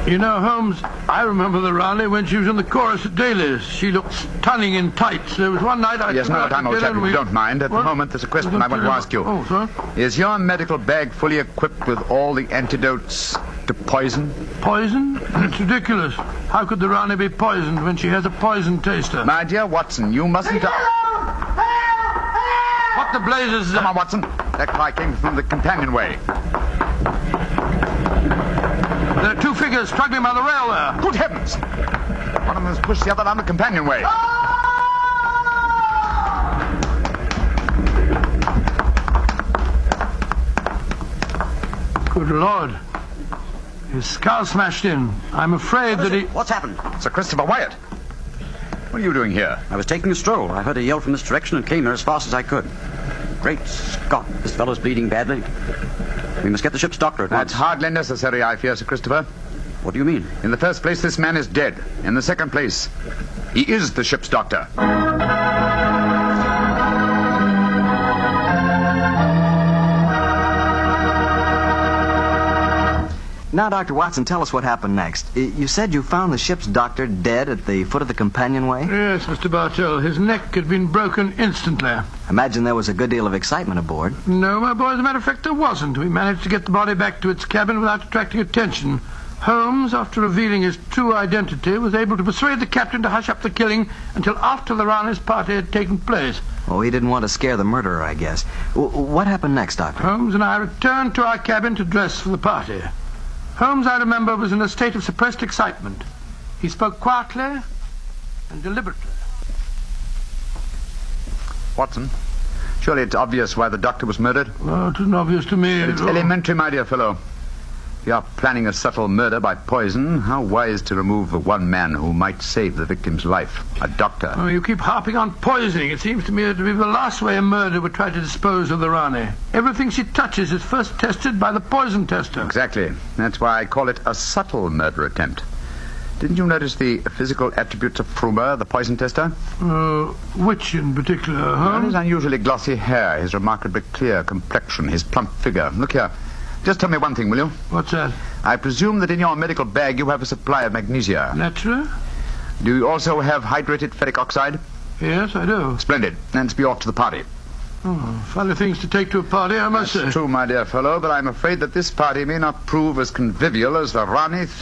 You know, Holmes, I remember the Rani when she was in the chorus at Daly's. She looked stunning in tights. There was one night I... Yes, no time, old chap, if you don't mind. At the moment, there's a question I want to ask you. Oh, sir? Is your medical bag fully equipped with all the antidotes to poison? Poison? It's ridiculous. How could the Rani be poisoned when she has a poison taster? My dear Watson, you mustn't... What the blazes is that? Come on, Watson. That cry came from the companionway. There are two figures struggling by the rail there. Good heavens! One of them has pushed the other down the companionway. Good Lord. His skull smashed in. I'm afraid that he... What's happened? Sir Christopher Wyatt. What are you doing here? I was taking a stroll. I heard a yell from this direction and came here as fast as I could. Great Scott, this fellow's bleeding badly. We must get the ship's doctor at once. That's hardly necessary, I fear, Sir Christopher. What do you mean? In the first place, this man is dead. In the second place, he is the ship's doctor. Now, Dr. Watson, tell us what happened next. You said you found the ship's doctor dead at the foot of the companionway? Yes, Mr. Bartell. His neck had been broken instantly. Imagine there was a good deal of excitement aboard. No, my boy, as a matter of fact, there wasn't. We managed to get the body back to its cabin without attracting attention. Holmes, after revealing his true identity, was able to persuade the captain to hush up the killing until after the Rani's party had taken place. Oh, he didn't want to scare the murderer, I guess. What happened next, Doctor? Holmes and I returned to our cabin to dress for the party. Holmes, I remember, was in a state of suppressed excitement. He spoke quietly and deliberately. Watson, surely it's obvious why the doctor was murdered? Well, it isn't obvious to me. It's elementary, my dear fellow. If you are planning a subtle murder by poison, how wise to remove the one man who might save the victim's life, a doctor. Oh, you keep harping on poisoning. It seems to me to be the last way a murderer would try to dispose of the Rani. Everything she touches is first tested by the poison tester. Exactly. That's why I call it a subtle murder attempt. Didn't you notice the physical attributes of Frumer, the poison tester? Which in particular, Well, his unusually glossy hair, his remarkably clear complexion, his plump figure. Look here. Just tell me one thing, will you? What's that? I presume that in your medical bag you have a supply of magnesia. Naturally. Do you also have hydrated ferric oxide? Yes, I do. Splendid. Let's be off to the party. Oh, funny things to take to a party, I must say. That's true, my dear fellow, but I'm afraid that this party may not prove as convivial as the Rani